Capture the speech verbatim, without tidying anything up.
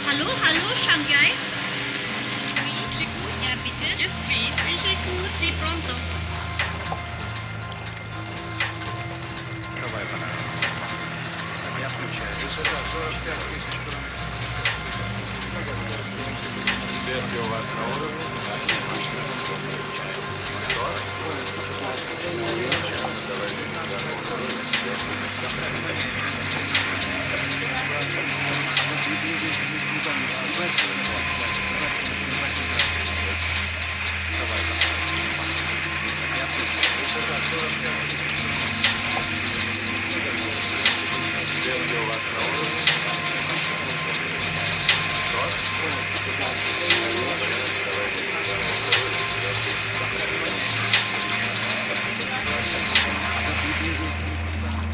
Hallo, hallo, Shanghai. Oui, j'écoute. Ja, bitte. Yes, please. Oui, j'écoute. Sì, pronto. Давай, пора. Я включаю. Связки у вас на уровне? Машина включается. Давайте.